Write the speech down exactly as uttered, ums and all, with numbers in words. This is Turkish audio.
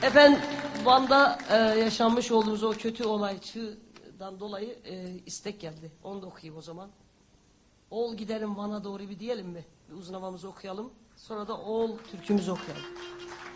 Efendim Van'da e, yaşanmış olduğumuz o kötü olaydan dolayı e, istek geldi. Onu da okuyayım o zaman. Ol gidelim Van'a doğru bir diyelim mi? Bir uzun havamızı okuyalım. Sonra da Oğul türkümüzü okuyalım.